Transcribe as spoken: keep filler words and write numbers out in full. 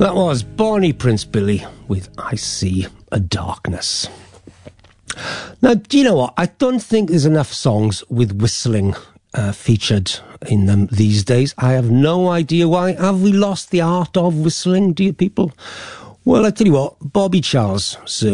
That was Barney Prince Billy with I See a Darkness. Now, do you know what? I don't think there's enough songs with whistling uh, featured in them these days. I have no idea why. Have we lost the art of whistling, dear people? Well, I tell you what, Bobby Charles certainly